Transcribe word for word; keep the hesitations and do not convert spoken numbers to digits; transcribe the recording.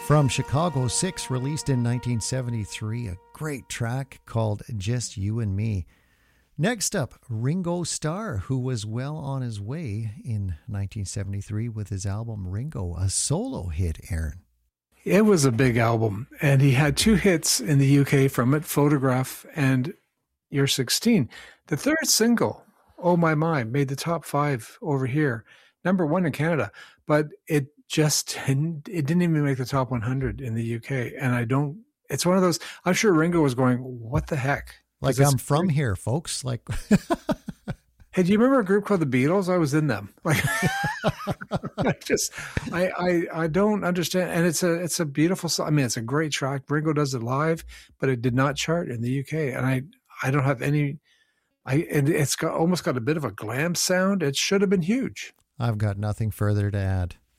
From Chicago six, released in nineteen seventy-three, a great track called Just You and Me. Next up, Ringo Starr, who was well on his way in nineteen seventy-three with his album Ringo, a solo hit, Aaron. It was a big album, and he had two hits in the U K from it, Photograph and You're sixteen. The third single, Oh My My, made the top five over here, number one in Canada, but it just didn't, it didn't even make the top one hundred in the U K. And I don't, it's one of those, I'm sure Ringo was going, what the heck? Like, I'm from great. Here, folks. Like, hey, do you remember a group called the Beatles? I was in them. Like, I just, I, I, I don't understand. And it's a, it's a beautiful song. I mean, it's a great track. Ringo does it live, but it did not chart in the U K. And I, I don't have any, I, and it's got almost got a bit of a glam sound. It should have been huge. I've got nothing further to add.